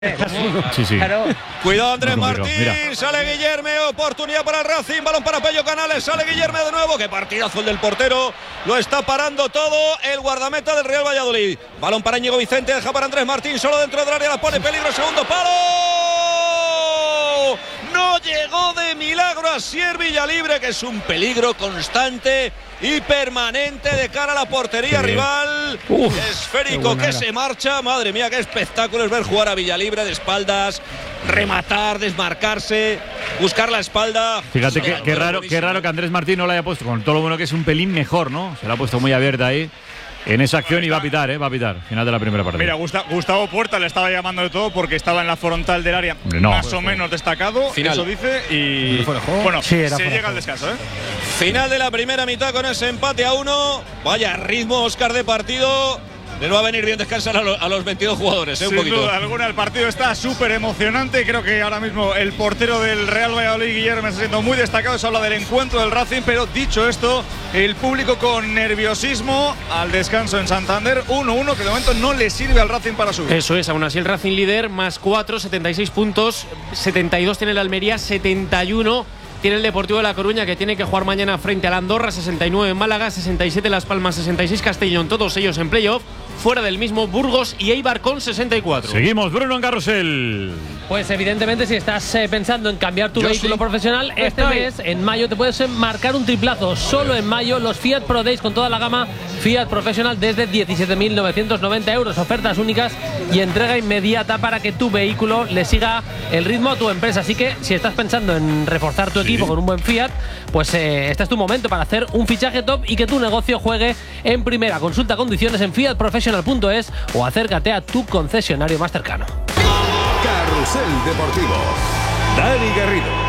Sí. Claro. Cuidado Andrés Martín, Mira. sale Guillerme, oportunidad para el Racing, balón para Pello Canales, sale Guillerme de nuevo, qué partidazo el del portero, lo está parando todo el guardameta del Real Valladolid. Balón para Íñigo Vicente, deja para Andrés Martín, solo dentro del área, la pone peligro, segundo palo. No llegó de milagro a Asier Villalibre, que es un peligro constante y permanente de cara a la portería rival. Esférico que se marcha. Madre mía, qué espectáculo es ver jugar a Villalibre de espaldas, rematar, desmarcarse, buscar la espalda. Fíjate qué raro que Andrés Martín no lo haya puesto, con todo lo bueno que es, un pelín mejor, ¿no? Se lo ha puesto muy abierta ahí en esa acción y va a pitar, final de la primera parte. Mira, Gustavo Puerta le estaba llamando de todo porque estaba en la frontal del área, más o menos destacado, final. Eso dice, y bueno, Sí, se llega al descanso, ¿eh? Final de la primera mitad con ese empate a 1. Vaya ritmo, Óscar, de partido. Les va a venir bien descansar a los 22 jugadores, un poquito. Sin duda alguna, el partido está súper emocionante. Creo que ahora mismo el portero del Real Valladolid, Guillermo, está siendo muy destacado. Se habla del encuentro del Racing, pero dicho esto, el público con nerviosismo al descanso en Santander. 1-1 que de momento no le sirve al Racing para subir. Eso es, aún así el Racing líder, más 4, 76 puntos, 72 tiene el Almería, 71 tiene el Deportivo de La Coruña, que tiene que jugar mañana frente al Andorra, 69 en Málaga, 67 Las Palmas, 66 Castellón, todos ellos en playoff. Fuera del mismo Burgos y Eibar con 64. Seguimos, Bruno, en Carrusel. Pues evidentemente, si estás pensando en cambiar tu vehículo profesional, este mes, en mayo, te puedes marcar un triplazo. Solo en mayo, los Fiat Pro Days con toda la gama Fiat Professional desde 17.990 euros. Ofertas únicas y entrega inmediata para que tu vehículo le siga el ritmo a tu empresa. Así que si estás pensando en reforzar tu equipo con un buen Fiat, pues este es tu momento para hacer un fichaje top y que tu negocio juegue en primera. Consulta condiciones en fiatprofessional.es o acércate a tu concesionario más cercano. Carrusel Deportivo. Dani Garrido.